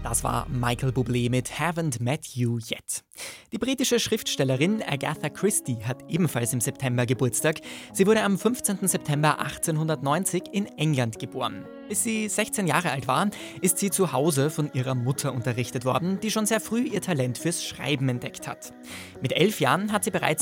Das war Michael Bublé mit Haven't Met You Yet. Die britische Schriftstellerin Agatha Christie hat ebenfalls im September Geburtstag. Sie wurde am 15. September 1890 in England geboren. Bis sie 16 Jahre alt war, ist sie zu Hause von ihrer Mutter unterrichtet worden, die schon sehr früh ihr Talent fürs Schreiben entdeckt hat. Mit 11 Jahren hat sie bereits